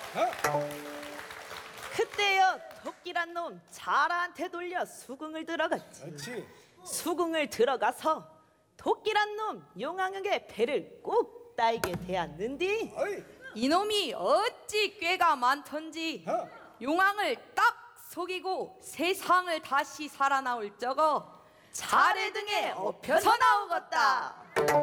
그때여 토끼란 놈 자라한테 돌려 수궁을 들어갔지. 그렇지. 수궁을 들어가서 토끼란 놈 용왕에게 배를 꼭 따이게 되었는디 어이. 이놈이 어찌 꾀가 많던지 용왕을 딱 속이고 세상을 다시 살아나올 적어 자레 등에 엎혀서 나오겠다.